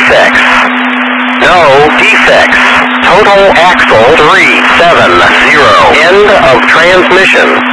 defects. No defects. Total axle 370. End of transmission.